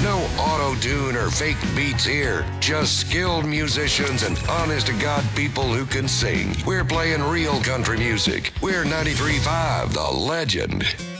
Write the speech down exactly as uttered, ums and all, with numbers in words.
No auto-tune or fake beats here. Just skilled musicians and honest-to-God people who can sing. We're playing real country music. We're ninety-three point five, The Legend.